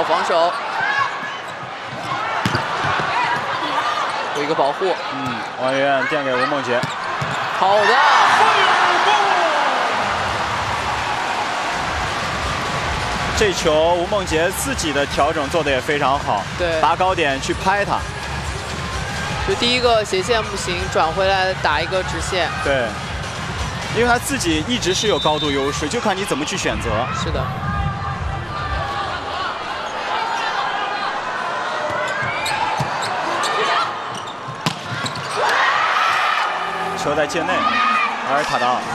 防守，有一个保护。 王媛媛垫给吴梦洁， 好的。 这球吴梦洁自己的调整做得也非常好， 对， 拔高点去拍他。 就第一个斜线不行，转回来打一个直线。 对，因为他自己一直是有高度优势，就看你怎么去选择。 是的。 球在界内，阿尔塔道。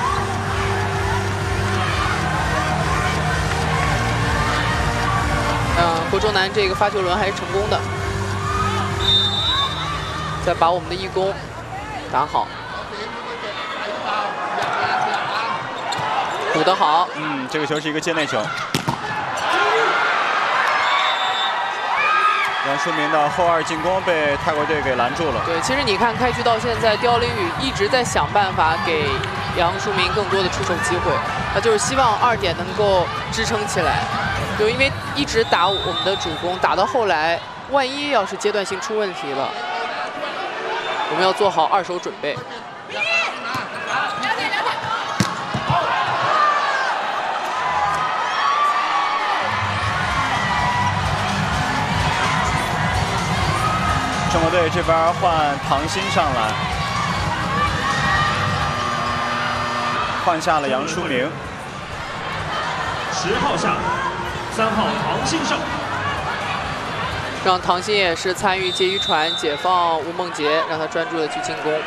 国中南这个发球轮还是成功的。再把我们的义工打好，补得好。 这个球是一个界内球。杨书明的后二进攻被泰国队给拦住了。 对，其实你看开局到现在，刁琳宇一直在想办法给杨书明更多的出手机会，他就是希望2点能够支撑起来。就因为一直打我们的主攻，打到后来，万一要是阶段性出问题了，我们要做好2手准备。 中国队这边换唐鑫上来，换下了杨书明。 10号下，3号唐鑫上。 让唐鑫也是参与接渔船解放吴梦洁，让他专注的去进攻。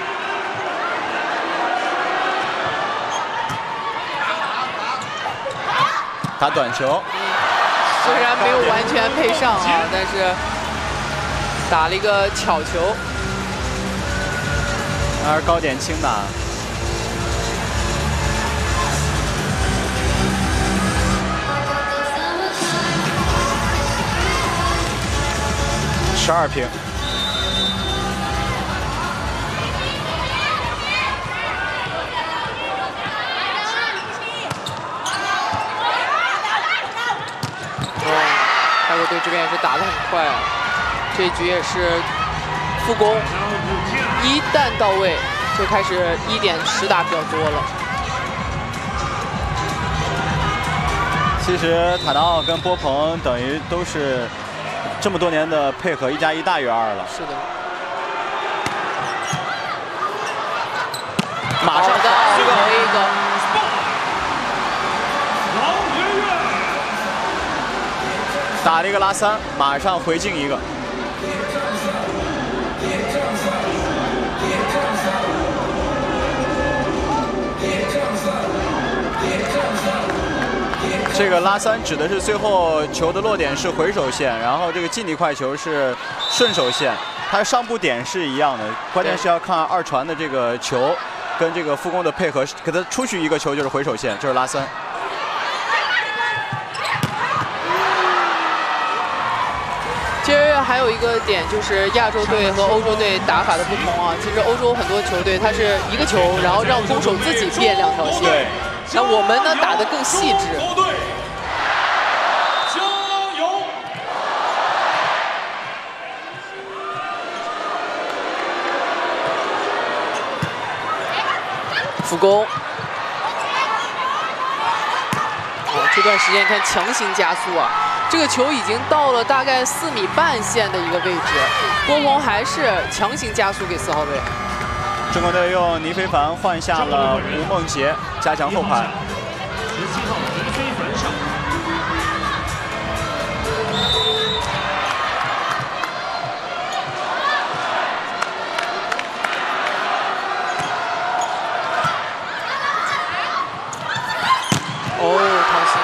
打短球， 虽然没有完全配上啊，但是打了一个巧球。 还是高点轻打。12平。 泰国队这边也是打得很快啊，这一局也是复攻，一旦到位就开始1点实打比较多了。 其实塔纳奥跟波鹏等于都是这么多年的配合，1+1大于2了。 是的。 马上的这个一个。 打了一个拉3，马上回敬一个。这个拉3指的是最后球的落点是回手线，然后这个近地快球是顺手线，它上部点是一样的，关键是要看2传的这个球跟这个副攻的配合，给它出去一个球就是回手线，就是拉3。 其实还有一个点就是亚洲队和欧洲队打法的不同啊。其实欧洲很多球队它是一个球，然后让攻手自己变2条线。 对。 那我们呢打得更细致。 加油！ 副攻。这段时间你看强行加速啊。这个球已经到了大概4米半线的一个位置，波鹏还是强行加速给4号位。 中国队用倪非凡换下了吴梦洁，加强后排。 17号倪非凡上。 唐鑫。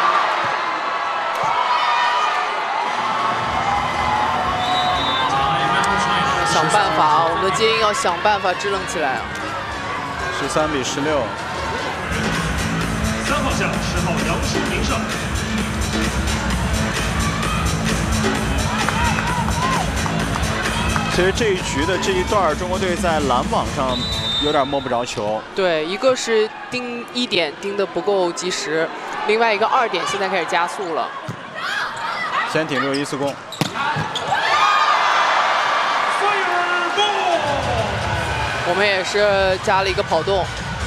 想办法啊！我们的接应要想办法支棱起来啊 ！13比16。 3号下10号杨书明上。 其实这一局的这一段，中国队在拦网上有点摸不着球。 对，一个是盯1点盯得不够及时，另外一个2点现在开始加速了。 先顶住一次攻。 我们也是加了一个跑动。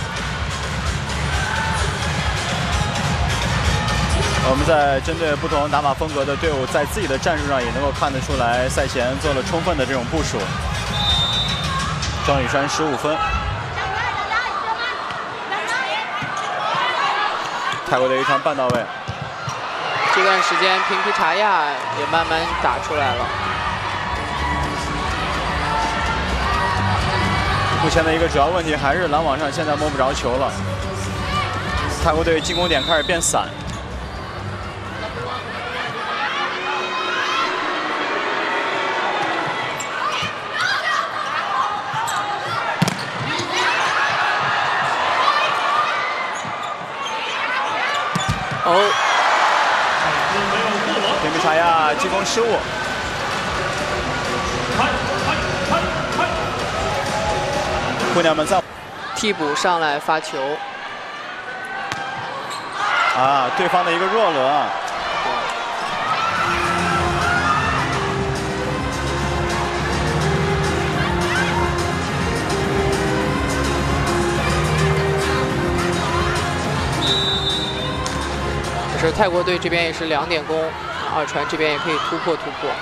我们在针对不同打法风格的队伍，在自己的战术上也能够看得出来，赛前做了充分的这种部署。庄宇珊15分。泰国队一传半到位。 这段时间平皮查亚也慢慢打出来了。 目前的一个主要问题还是拦网上现在摸不着球了。泰国队进攻点开始变散。 哦， 平皮查亚进攻失误。姑娘们在替补上来发球。 啊，对方的一个弱轮啊。 是泰国队这边也是2点攻，二传这边也可以突破。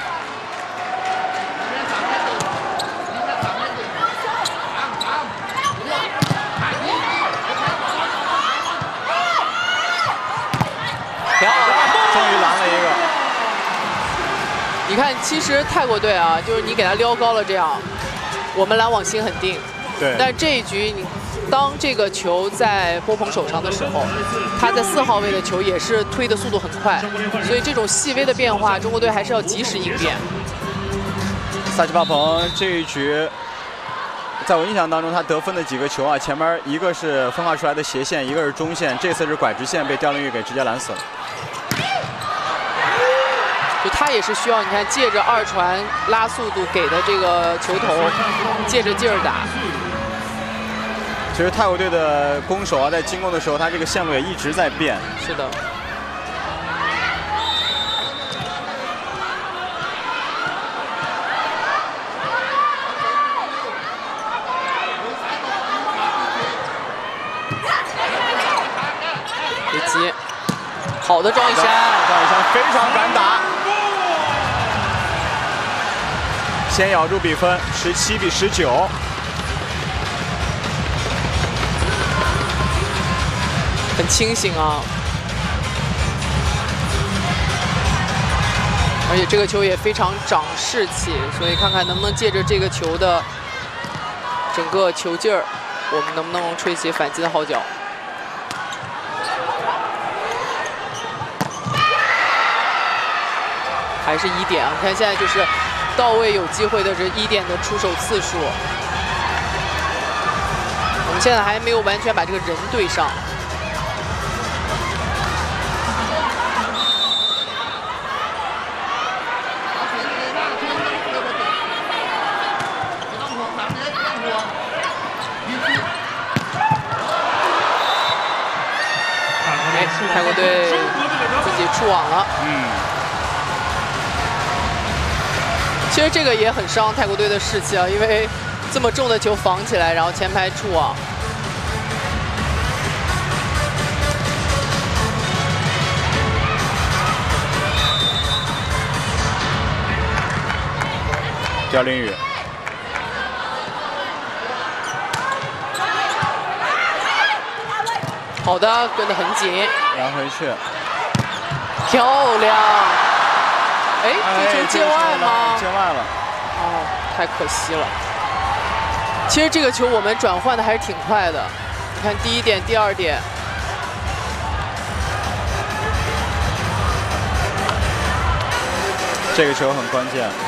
漂亮， 终于拦了一个。 你看，其实泰国队啊，就是你给他撩高了，这样我们拦网心很定。 对。 但这一局你。当这个球在波鹏手上的时候，他在4号位的球也是推的速度很快，所以这种细微的变化，中国队还是要及时应变。 萨奇巴鹏这一局，在我印象当中，他得分的几个球啊，前面一个是分化出来的斜线，一个是中线，这次是拐直线被刁令玉给直接拦死了。 就他也是需要你看，借着二传拉速度给的这个球头，借着劲儿打。 其实泰国队的攻手啊，在进攻的时候，他这个线路也一直在变。 是的。别急，好的，庄宇珊， 庄宇珊非常敢打，先咬住比分，17比19。 很清醒啊，而且这个球也非常长士气，所以看看能不能借着这个球的整个球劲儿，我们能不能吹起反击的号角。还是1点啊！你看现在就是到位有机会的这1点的出手次数，我们现在还没有完全把这个人对上。泰国队自己触网了。其实这个也很伤泰国队的士气啊，因为这么重的球防起来，然后前排触网。 刁令玉。 好的，跟得很紧， 拉回去， 漂亮！哎，这球界外吗？ 界外了。 哦，太可惜了。其实这个球我们转换的还是挺快的，你看第1点、第2点。 这个球很关键。